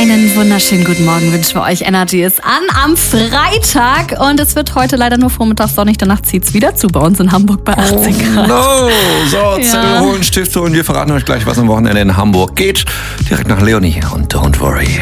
Einen wunderschönen guten Morgen wünschen wir euch. Energy ist an am Freitag und es wird heute leider nur vormittags sonnig. Danach zieht es wieder zu bei uns in Hamburg bei 18 Grad. No! So, Zettel holen, Stifte und wir verraten euch gleich, was am Wochenende in Hamburg geht. Direkt nach Leonie und Don't Worry.